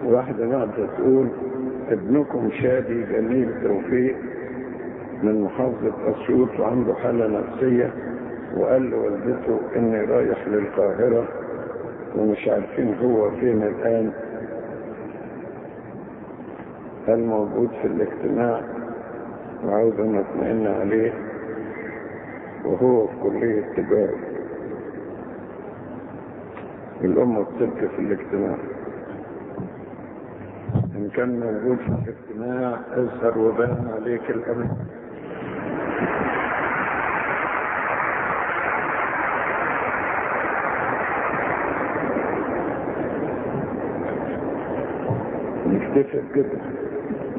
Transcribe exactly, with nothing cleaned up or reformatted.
واحدة بعد تقول ابنكم شادي جميل توفيق من محافظة أسيوط وعنده حالة نفسية، وقال لوالدته إني رايح للقاهرة ومش عارفين هو فين الآن، هل موجود في الاجتماع وعاوز نطمئن عليه، وهو في كلية تجارة. الأم بتبكي في الاجتماع. إن كان موجود في الاجتماع اظهر وبان عليك الأمر. نكتفي كده.